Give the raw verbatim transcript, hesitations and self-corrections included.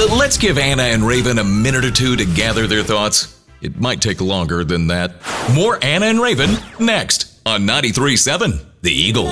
Uh, Let's give Anna and Raven a minute or two to gather their thoughts. It might take longer than that. More Anna and Raven next on ninety-three point seven The Eagle.